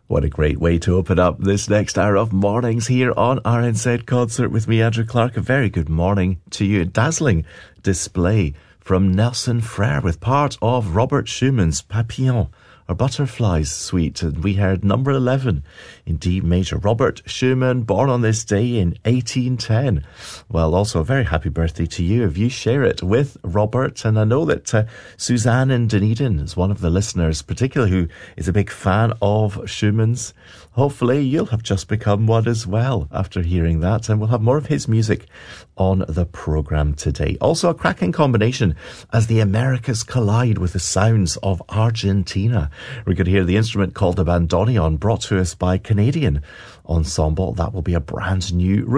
What a great way to open up this next hour of mornings here on RNZ Concert with me, Andrew Clark. A very good morning to you. A dazzling display from Nelson Frère with part of Robert Schumann's Papillon, or Butterflies Suite. And we heard number 11 in D major. Robert Schumann, born on this day in 1810. Well, also a very happy birthday to you if you share it with Robert. And I know that Suzanne in Dunedin is one of the listeners, particularly who is a big fan of Schumann's. Hopefully you'll have just become one as well after hearing that, and we'll have more of his music on the programme today. Also a cracking combination as the Americas collide with the sounds of Argentina. We're going to hear the instrument called the bandoneon, brought to us by Canadian Ensemble. That will be a brand new